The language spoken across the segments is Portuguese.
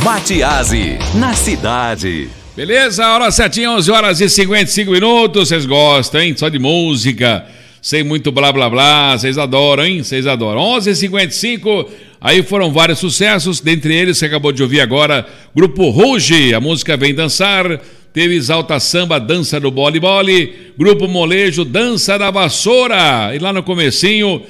Matiasi, na cidade. Beleza, hora certinha, 11 horas e 55 minutos. Vocês gostam, hein? Só de música, sem muito blá blá blá. Vocês adoram, hein? Vocês adoram. 11h55, aí foram vários sucessos. Dentre eles, você acabou de ouvir agora, Grupo Ruge, a música Vem Dançar. Teve Exalta Samba, Dança do Bole Bole. Grupo Molejo, Dança da Vassoura. E lá no comecinho,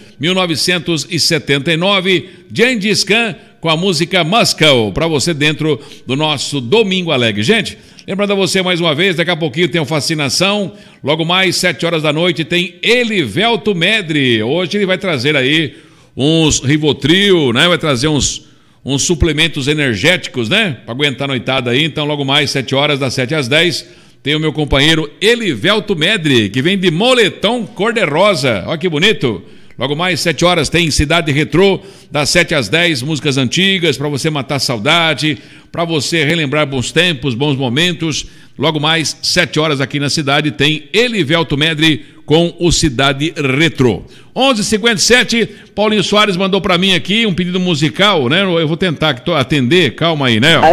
1979, Gengis Khan com a música Moscow, para você dentro do nosso Domingo Alegre. Gente, lembrando a você mais uma vez, daqui a pouquinho tem o Fascinação, logo mais 7 horas da noite tem Elivelto Medri. Hoje ele vai trazer aí uns Rivotril, né? Vai trazer uns suplementos energéticos, né? Para aguentar a noitada aí. Então logo mais 7 horas, das 7 às 10, tem o meu companheiro Elivelto Medri, que vem de moletom cor-de-rosa. Olha que bonito. Logo mais 7 horas tem Cidade Retrô, das 7 às 10, músicas antigas, para você matar saudade, para você relembrar bons tempos, bons momentos. Logo mais 7 horas aqui na cidade tem Elivelto Medri com o Cidade Retrô. 11h57, Paulinho Soares mandou para mim aqui um pedido musical, né? Eu vou tentar atender, calma aí, né?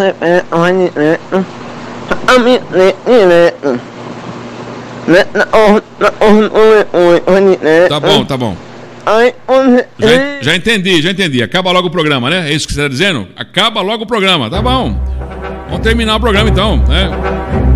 Tá bom. Já entendi. Acaba logo o programa, né? É isso que você está dizendo? Acaba logo o programa, tá bom. Vamos terminar o programa então, né?